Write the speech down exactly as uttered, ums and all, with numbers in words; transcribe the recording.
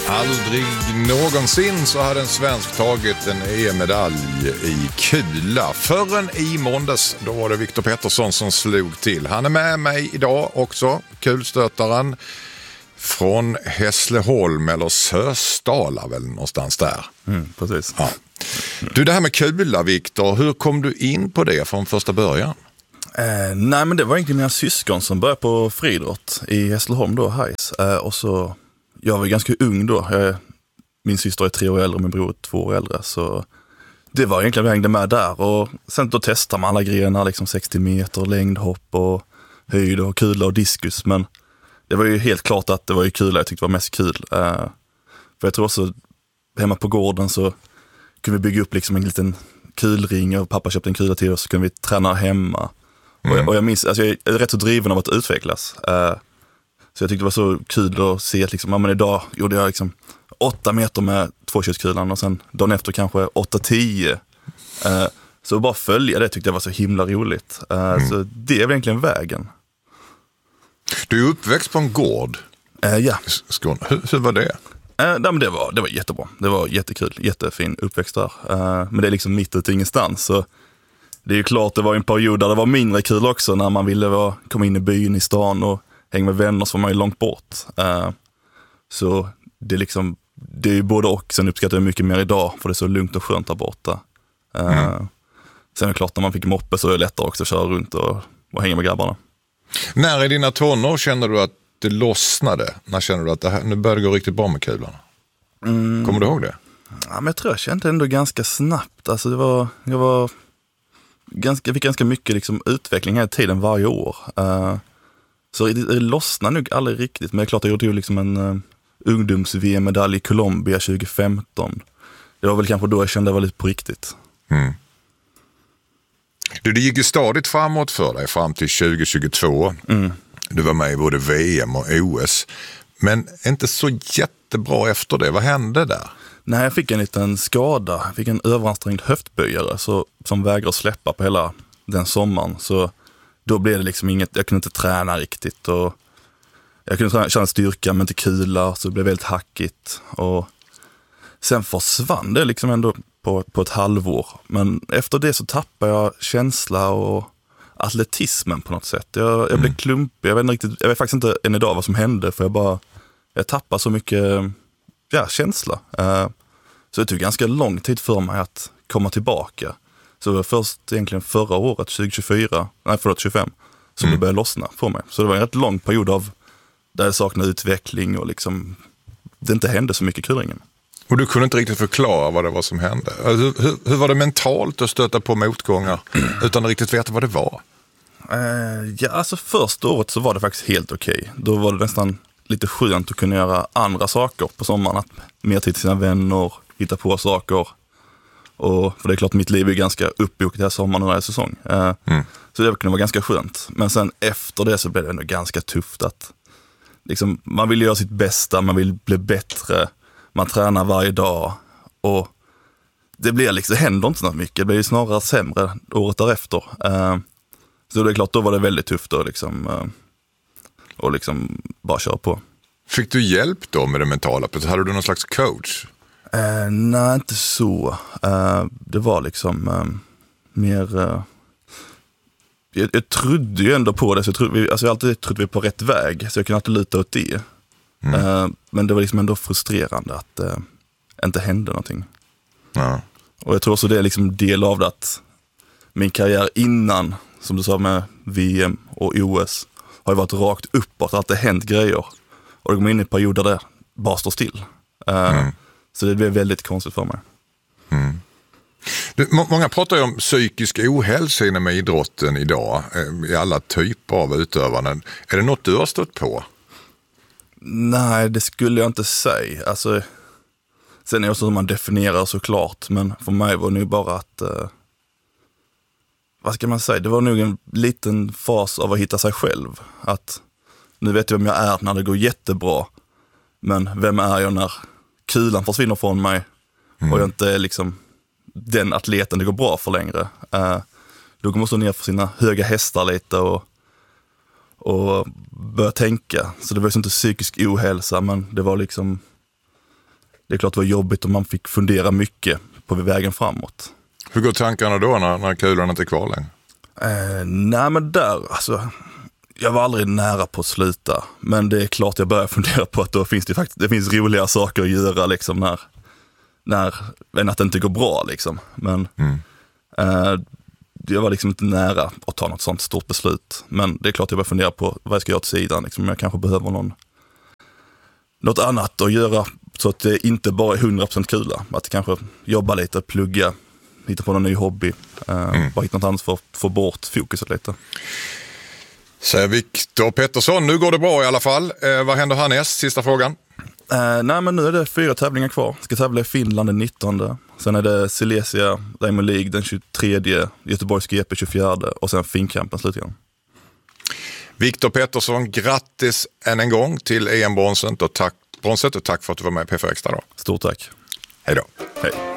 Aldrig någonsin så hade en svensk tagit en E M-medalj i kula. Förrän i måndags, då var det Viktor Pettersson som slog till. Han är med mig idag också, kulstötaren från Hässleholm eller Sösdala väl någonstans där. Mm, precis. Ja. Du, det här med kula, Viktor, hur kom du in på det från första början? Eh, nej, men det var egentligen mina syskon som började på friidrott i Hässleholm då, Hajs. Eh, och så, jag var ganska ung då. Jag, min syster är tre år äldre och min bror är två år äldre. Så det var egentligen, vi hängde med där. Och sen då testade man alla grenar, liksom sextio meter, längdhopp och höjd och kula och diskus. Men det var ju helt klart att det var ju kula jag tyckte var mest kul. Eh, för jag tror också, hemma på gården så kunde vi bygga upp liksom en liten kulring och pappa köpte en kula till oss så kunde vi träna hemma. Mm. Och, jag, och jag minns, alltså jag är rätt så driven av att utvecklas. Uh, så jag tyckte det var så kul att se att liksom, ja, men idag gjorde jag liksom åtta meter med tvåkörskulan och sen dagen efter kanske åtta tio. Uh, så bara följa det tyckte jag var så himla roligt. Uh, mm. Så det är väl egentligen vägen. Du är uppväxt på en gård. Uh, ja. Skåne. Hur, hur var det? Uh, nej, men det, var, det var jättebra. Det var jättekul. Jättefin uppväxt där. Uh, men det är liksom mitt ute ingenstans. Så det är ju klart, det var en period där det var mindre kul också. När man ville vara, komma in i byn, i stan och hänga med vänner så var man ju långt bort. Uh, så det är liksom, det är ju både och. Sen uppskattar jag mycket mer idag för det är så lugnt och skönt där borta. Uh, mm. Sen är det klart, när man fick moppe så är det lättare också att köra runt och, och hänga med grabbarna. När i dina tonår känner du att det lossnade? När känner du att det här, nu börjar det gå riktigt bra med kulan? Mm. Kommer du ihåg det? Ja, men jag tror jag kände ändå ganska snabbt. Alltså det var, jag var ganska, jag fick ganska mycket liksom utveckling här tiden varje år. Uh, så det, det lossnade nog aldrig riktigt. Men det är klart, jag gjorde ju liksom en uh, ungdoms-V M-medalj i Colombia tjugo femton. Det var väl kanske då jag kände det var lite på riktigt. Mm. Du, det gick ju stadigt framåt för dig fram till tjugo tjugotvå. Mm. Du var med i både V M och O S. Men inte så jättebra efter det. Vad hände där? Nej, jag fick en liten skada. Jag fick en överansträngd höftböjare så, som vägrade släppa på hela den sommaren. Så då blev det liksom inget, jag kunde inte träna riktigt. Och jag kunde känna styrka men inte kula, så det blev väldigt hackigt. Och sen försvann det liksom ändå på, på ett halvår. Men efter det så tappade jag känsla och atletismen på något sätt. Jag, jag blev mm. klumpig. Jag vet, inte riktigt, jag vet faktiskt inte än idag vad som hände, för jag bara jag tappade så mycket ja, känsla. Uh, så det tog ganska lång tid för mig att komma tillbaka. Så det var först egentligen förra året, tjugo tjugofyra, nej förlåt tjugofem, som mm. det började lossna för mig. Så det var en rätt lång period av där jag saknade utveckling och liksom det inte hände så mycket i kulringen. Och du kunde inte riktigt förklara vad det var som hände. Hur, hur, hur var det mentalt att stöta på motgångar utan att riktigt veta vad det var? Uh, ja, alltså första året så var det faktiskt helt okej. Okay. Då var det nästan lite skönt att kunna göra andra saker på sommaren. Att mer tid till sina vänner, hitta på saker. Och, för det är klart, mitt liv är ganska uppbokat här sommaren och den här säsong. Uh, mm. Så det kunde vara ganska skönt. Men sen efter det så blev det ändå ganska tufft. Att, liksom, man vill göra sitt bästa, man vill bli bättre. Man tränar varje dag. Och det, blir liksom, det händer inte så mycket. Det blir snarare sämre året därefter. Uh, så det är klart, då var det väldigt tufft att liksom, uh, och liksom bara köra på. Fick du hjälp då med det mentala? Hade du någon slags coach? Uh, nej, inte så. Uh, det var liksom uh, mer... Uh, jag, jag trodde ju ändå på det. Så jag, trodde, vi, alltså jag alltid trodde vi på rätt väg. Så jag kunde alltid luta åt det. Mm. Uh, men det var liksom ändå frustrerande att uh, inte hände någonting. Ja. Och jag tror också det är liksom del av det att min karriär innan, som du sa med V M och O S, har ju varit rakt uppåt. Att det hänt grejer. Och det går in i perioder där det bara står still. Uh, mm. Så det blev väldigt konstigt för mig. Mm. Du, må- många pratar ju om psykisk ohälsa inom idrotten idag. Eh, I alla typer av utövanden. Är det något du har stött på? Nej, det skulle jag inte säga. Alltså, sen är det också hur man definierar såklart. Men för mig var det nu bara att... Uh, vad ska man säga? Det var nog en liten fas av att hitta sig själv. Att nu vet jag vem jag är när det går jättebra. Men vem är jag när kulan försvinner från mig mm. och jag inte är liksom den atleten det går bra för längre. Uh, då går man så ner för sina höga hästar lite och, och börja tänka. Så det var ju inte psykisk ohälsa, men det var liksom det är klart det var jobbigt och man fick fundera mycket på vägen framåt. Hur går tankarna då när, när kulan inte är kvar längre? Eh, nej men där, alltså, jag var aldrig nära på att sluta. Men det är klart jag börjar fundera på att då finns det faktiskt, det finns roliga saker att göra liksom när, när, än att det inte går bra liksom. Men mm. eh, jag var liksom inte nära att ta något sånt stort beslut. Men det är klart jag börjar fundera på vad jag ska göra till sidan. Liksom. Jag kanske behöver någon, något annat att göra så att det inte bara är hundra procent kula. Att kanske jobba lite, plugga, hitta på någon ny hobby. Uh, mm. Bara hitta något annat för att få bort fokuset lite. Säger Viktor Pettersson. Nu går det bra i alla fall. Eh, vad händer härnäst? Sista frågan. Uh, nej men nu är det fyra tävlingar kvar. Ska tävla i Finland den nittonde. Sen är det Silesia Diamond League den tjugotredje. Göteborgs G P tjugofjärde. Och sen Finnkampen slutligen. Viktor Pettersson, grattis än en gång till E M-bronset och tack, bronset och tack för att du var med i P fyra Extra då. Stort tack. Hej då. Hej.